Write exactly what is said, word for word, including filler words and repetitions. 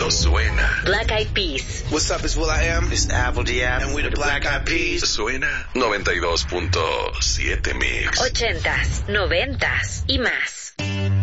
suena. Black Eyed Peas. What's up, it's Will I Am. It's Apple Diab. And we the Black Eyed Peas. Suena noventa y dos punto siete Mix. Ochentas, noventas y más.